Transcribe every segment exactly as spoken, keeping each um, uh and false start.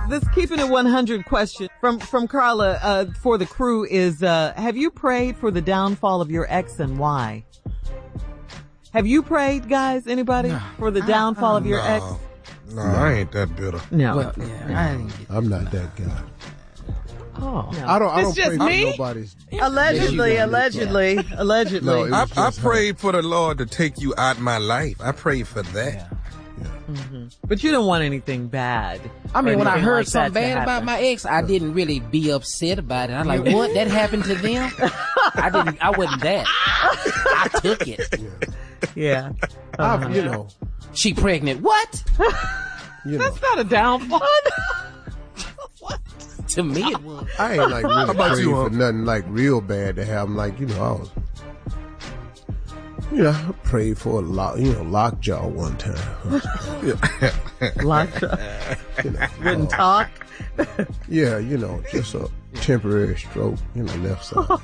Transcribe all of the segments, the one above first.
this keeping it one hundred question from, from Carla, uh, for the crew is, uh, have you prayed for the downfall of your ex and why? Have you prayed, guys? Anybody? No, for the downfall I, I, of your no, ex? No, I ain't that bitter. No. Well, yeah, I ain't I'm not that guy. Oh. No. I don't, I don't it's just pray me? for nobody's. Allegedly, allegedly, yeah. allegedly. No, I, just, I uh, prayed for the Lord to take you out my life. I prayed for that. Yeah. Yeah. Mm-hmm. But you don't want anything bad. I mean, when I heard like something bad about my ex, I didn't really be upset about it. I'm like, what? That happened to them? I didn't, I wasn't that. I took it. Yeah. yeah. Uh-huh. You know. She pregnant. What? You know. That's not a downfall. What? To me, it was. I ain't like really about praying you, for huh? nothing like real bad to happen. Like, you know, I was, you know, I prayed for a lock, you know, lockjaw one time. Lockjaw. You know, Wouldn't uh, talk. Yeah, you know, just a temporary stroke, you know, left side.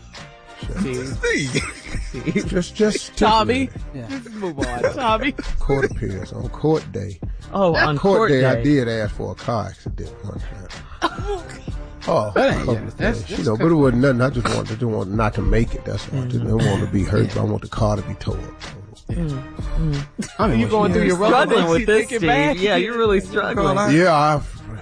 just, just Tommy. temporary. Yeah. Move on, Tommy. Court appearance on court day. Oh, on court, court day, day. I did ask for a car accident one time. Oh, That ain't- a couple yeah, of that's- things, that's you know, but it wasn't nothing. I just wanted, just wanted not to make it. That's all. I didn't want to be hurt, but I want the car to be towed. I mean, You going through your Struggling roller with this, Steve. back? Yeah, you're really struggling. Yeah, I.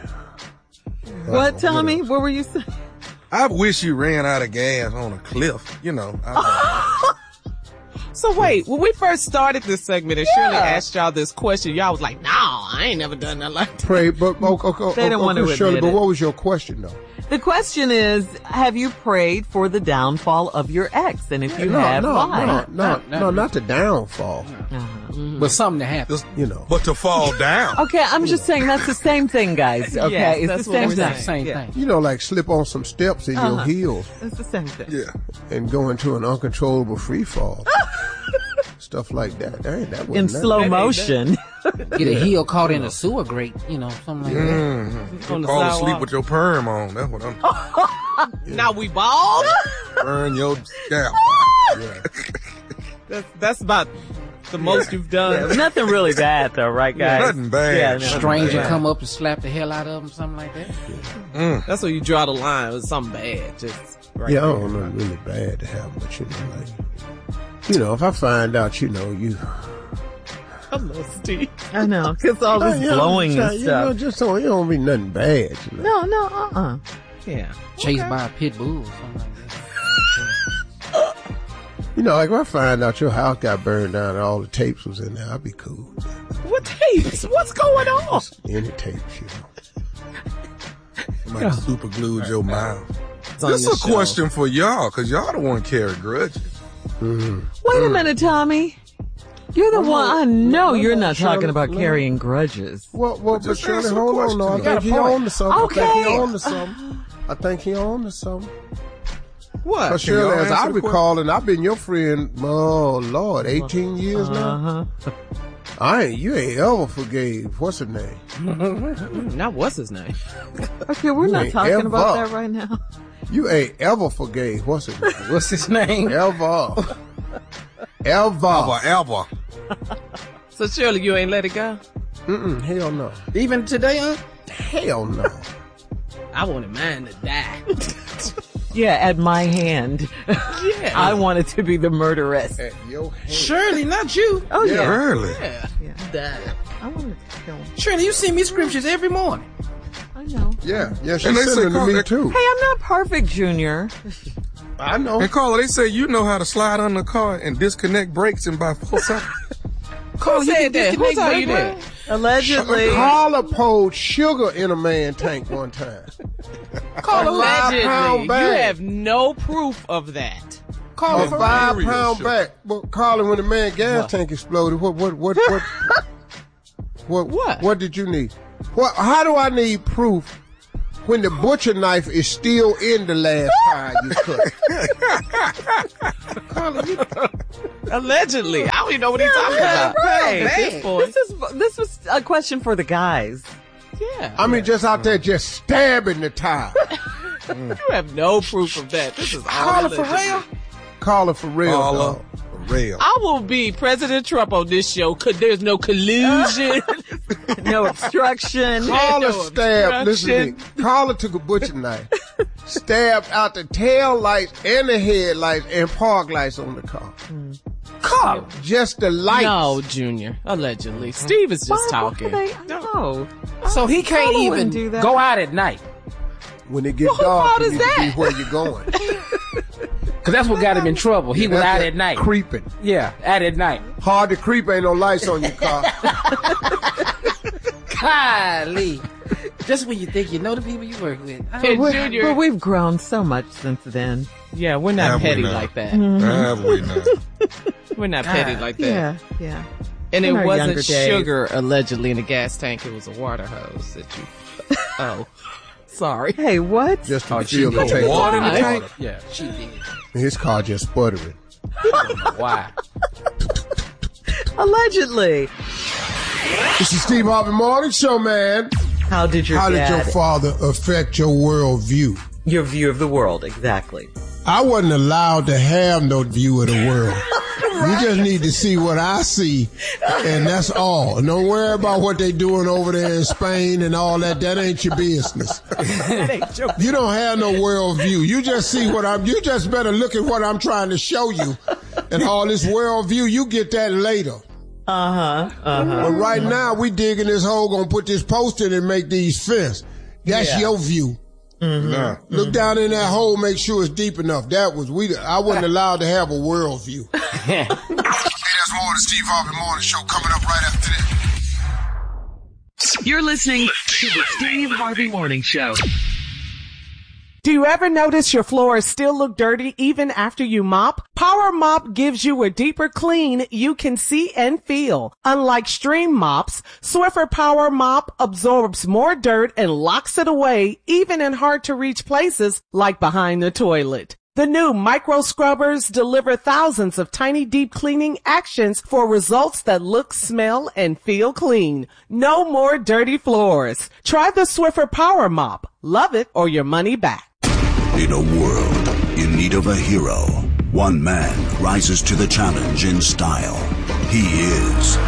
What, Tommy? What were you saying? I wish you ran out of gas on a cliff. You know. I, So wait, when we first started this segment and Shirley asked y'all this question, y'all was like, no, I ain't never done that like that. Pray, but okay, okay, They don't okay, want to Shirley, admit but it. what was your question though? The question is, have you prayed for the downfall of your ex? And if you no, have, no, why? no, no, no, no, not the downfall. but something to happen. just, You know, but to fall down. Okay, I'm just saying that's the same thing, guys. Okay, Yes, it's that's the what same we're thing. saying. Same Yeah. thing. you know, like slip on some steps in Uh-huh. your heels It's the same thing. Yeah. and go into an uncontrollable free fall. Stuff like that. That, ain't- that In wasn't nothing. slow motion. Get a heel caught in a sewer grate, you know, something like that. Mm-hmm. On the Fall sidewalk. asleep with your perm on. That's what I'm. Now we bald? Burn your scalp. Yeah. That's, that's about the most you've done. Yeah, nothing really bad though, right, guys? Nothing bad. Yeah, nothing Stranger bad. come up and slap the hell out of him, something like that. Mm. That's where you draw the line with something bad. Just right Yeah, I there. don't know really bad to happen, but you know, like, you know, if I find out, you know, you. Hello, Steve. I know, because all this Yeah, blowing you know, and you know, stuff. just so it don't be nothing bad. You know? No, no, uh-uh. Yeah. Chased by a pit bull, something like that. You know, like if I find out your house got burned down and all the tapes was in there, I'd be cool. What tapes? What's going on? Any tapes, you know. Somebody super glued your mouth. It's on This the is a show. question for y'all, cause y'all the one carry grudges. Wait a minute, Tommy. You're the one. I know you're not Shirley, talking about no. carrying grudges. Well, well, but just Shirley, answer the hold on, question, no, I though. think he on to something. I think Okay. he on to something. I think he on to something. What? Cause Can y'all Shirley, as I answer the recall, and I've been your friend, oh Lord, eighteen years now. Uh-huh. I ain't, you ain't ever forgave. What's her name? Now what's his name? Okay, we're You not ain't talking about ever. that right now. You ain't ever forgave. What's her name? What's his name? Ever. Ever. Ever, ever. So Shirley, you ain't let it go? Mm-mm, hell no. Even today, huh? Hell no. I wanted mine to die. Yeah, at my hand. Yeah. I wanted to be the murderess. At your hand. Shirley, not you. Oh, yeah. Early. Yeah. Yeah. I wanted to kill him. Shirley, you send me scriptures every morning. I know. Yeah, yeah, she And they sent say them to call me it- too. Hey, I'm not perfect, Junior. I know. And Carla, they say you know how to slide on the car and disconnect brakes in about four seconds. Who said that? Who told you that? Allegedly. Carla poured sugar in a man tank one time. Call A five allegedly. pound You bag. have no proof of that. Carla, Oh, a five serious pound sugar. back. But Carla, when the man gas What? tank exploded, what, what, what, what, what, What? what did you need? What? How do I need proof when the butcher knife is still in the last tire you cut? Carla, you, Allegedly. I don't even know what he's talking about. Right. At this point. This is this was a question for the guys. Yeah. I mean, just out there, just stabbing the tire. You have no proof of that. This is all Carla for allegedly. real? Carla for real. Carla dog. for real. I will be President Trump on this show because there's no collusion. No obstruction. Carla No stabbed, listen to me. obstruction. Carla took a butcher knife, stabbed out the tail lights and the headlights and park lights on the car. Carla, just the lights. No, Junior. Allegedly. Steve is just Why- why talking. would they- No. So he can't Carla even wouldn't do that. go out at night. When it gets Well, whose dark, fault you is need to that? be where you're going. Cause that's what got him in trouble. He was That's out that at night. Creeping. Yeah, out at night. Hard to creep, ain't no lights on your car. Golly. Just when you think you know the people you work with. Oh, Hey, We- Junior. But we've grown so much since then. Yeah, we're not Have we petty now? like that. Have we now? We're not petty like that. Yeah, yeah. And it In our wasn't younger days. sugar allegedly in the gas tank. It was a water hose that you. Oh, sorry. Hey, what? Just to Oh, feel she the put taste. water in the Why? tank? Yeah, she did. His car just sputtering. Why? Allegedly. This is Steve Harvey Morning Show, man. How did your How did your dad, father affect your worldview? your view of the world, exactly. I wasn't allowed to have no view of the world. You just need to see what I see, and that's all. And don't worry about what they doing over there in Spain and all that. That ain't your business. You don't have no world view. You just see what I'm, you just better look at what I'm trying to show you. And all this world view, you get that later. Uh-huh, uh-huh. But right now, we digging this hole, gonna put this post in and make these fence. That's Yeah. your view. Nah. Look down in that hole, make sure it's deep enough. That was, we. I wasn't allowed to have a world view. Hey, that's more of the Steve Harvey Morning Show coming up right after this. You're listening to the Steve Harvey Morning Show. Do you ever notice your floors still look dirty even after you mop? Power Mop gives you a deeper clean you can see and feel. Unlike stream mops, Swiffer Power Mop absorbs more dirt and locks it away even in hard to reach places like behind the toilet. The new micro scrubbers deliver thousands of tiny deep cleaning actions for results that look, smell, and feel clean. No more dirty floors. Try the Swiffer Power Mop. Love it or your money back. In a world in need of a hero, one man rises to the challenge in style. He is.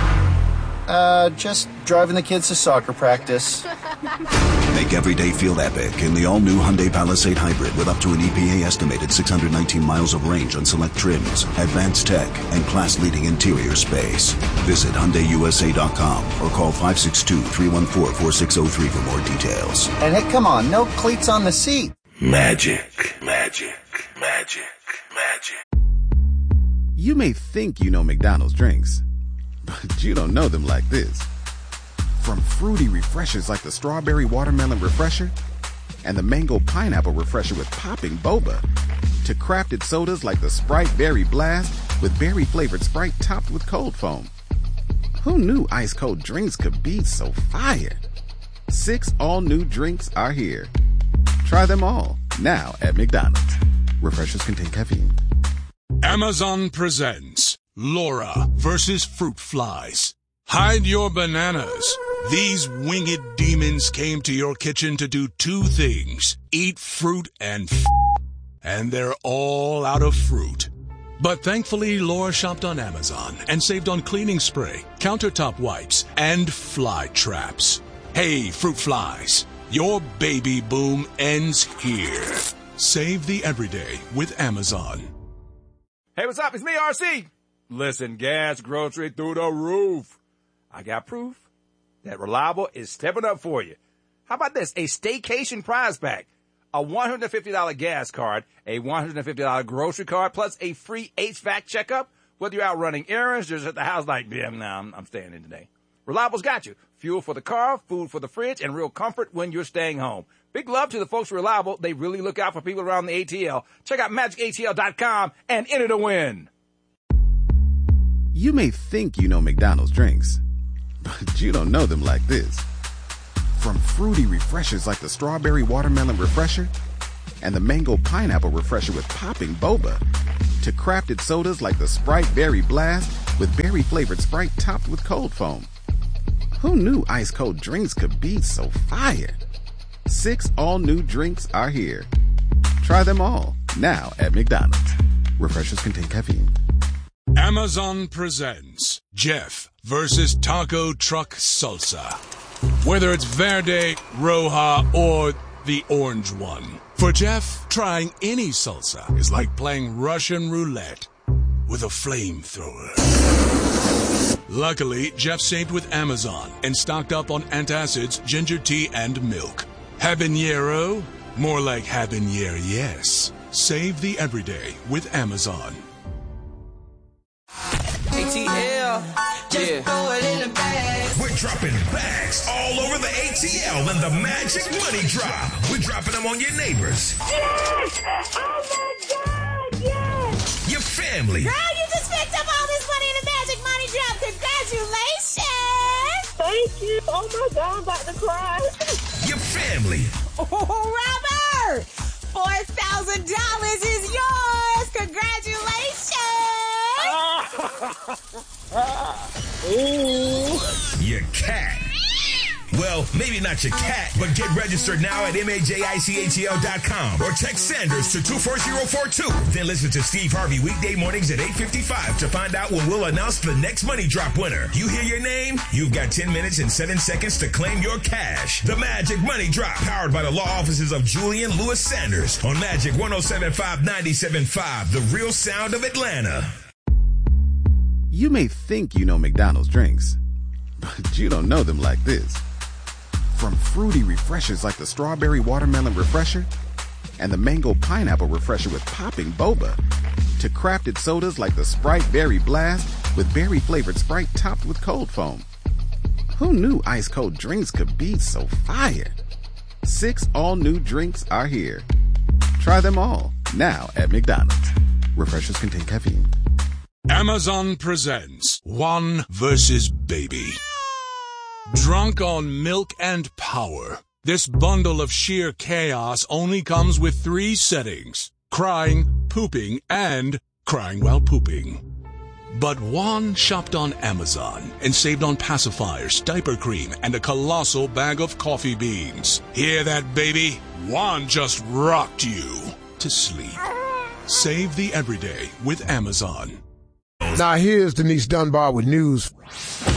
Uh, just driving the kids to soccer practice. Make every day feel epic in the all-new Hyundai Palisade Hybrid with up to an E P A-estimated six hundred nineteen miles of range on select trims, advanced tech, and class-leading interior space. Visit Hyundai U S A dot com or call five six two, three one four, four six zero three for more details. And hey, come on, no cleats on the seat. Magic, magic, magic, magic. You may think you know McDonald's drinks, but you don't know them like this. From fruity refreshers like the Strawberry Watermelon Refresher and the Mango Pineapple Refresher with popping boba, to crafted sodas like the Sprite Berry Blast with berry-flavored Sprite topped with cold foam. Who knew ice-cold drinks could be so fire? Six all-new drinks are here. Try them all, now at McDonald's. Refreshers contain caffeine. Amazon presents Laura versus Fruit Flies. Hide your bananas. These winged demons came to your kitchen to do two things: eat fruit and f***. And they're all out of fruit. But thankfully, Laura shopped on Amazon and saved on cleaning spray, countertop wipes, and fly traps. Hey, fruit flies, your baby boom ends here. Save the everyday with Amazon. Hey, what's up? It's me, R C. Listen, gas, grocery through the roof. I got proof that Reliable is stepping up for you. How about this? A staycation prize pack. A one hundred fifty dollars gas card, a one hundred fifty dollars grocery card, plus a free H V A C checkup. Whether you're out running errands, just at the house like, yeah, no, I'm, I'm staying in today. Reliable's got you. Fuel for the car, food for the fridge, and real comfort when you're staying home. Big love to the folks at Reliable. They really look out for people around the A T L. Check out magic A T L dot com and enter to win. You may think you know McDonald's drinks, but you don't know them like this. From fruity refreshers like the Strawberry Watermelon Refresher and the Mango Pineapple Refresher with popping boba, to crafted sodas like the Sprite Berry Blast with berry-flavored Sprite topped with cold foam. Who knew ice-cold drinks could be so fire? Six all-new drinks are here. Try them all, now at McDonald's. Refreshers contain caffeine. Amazon presents Jeff versus Taco Truck Salsa. Whether it's Verde, Roja, or the orange one. For Jeff, trying any salsa is like playing Russian roulette with a flamethrower. Luckily, Jeff saved with Amazon and stocked up on antacids, ginger tea, and milk. Habanero? More like habanero, yes. Save the everyday with Amazon. A T L, just yeah. Throw it in the bag. We're dropping bags all over the A T L and the Magic Money Drop. We're dropping them on your neighbors. Yes! Oh my God, yes! Your family. Girl, you just picked up all this money in the Magic Money Drop. Congratulations! Thank you. Oh my God, I'm about to cry. Your family. Oh, Robert! four thousand dollars is yours. Congratulations! Ooh. Your cat. Well, maybe not your cat, but get registered now at M A J I C A T L dot com or text Sanders to two four zero four two. Then listen to Steve Harvey weekday mornings at eight fifty-five to find out when we'll announce the next money drop winner. You hear your name? You've got ten minutes and seven seconds to claim your cash. The Magic Money Drop, powered by the law offices of Julian Lewis Sanders on Magic one oh seven point five, ninety-seven point five, the real sound of Atlanta. You may think you know McDonald's drinks, but you don't know them like this. From fruity refreshers like the strawberry watermelon refresher and the mango pineapple refresher with popping boba, to crafted sodas like the Sprite Berry Blast with berry flavored Sprite topped with cold foam. Who knew ice cold drinks could be so fire? Six all new drinks are here. Try them all now at McDonald's. Refreshers contain caffeine. Amazon presents Juan versus Baby. Drunk on milk and power, this bundle of sheer chaos only comes with three settings: crying, pooping, and crying while pooping. But Juan shopped on Amazon and saved on pacifiers, diaper cream, and a colossal bag of coffee beans. Hear that, baby? Juan just rocked you to sleep. Save the everyday with Amazon. Now here's Denise Dunbar with news.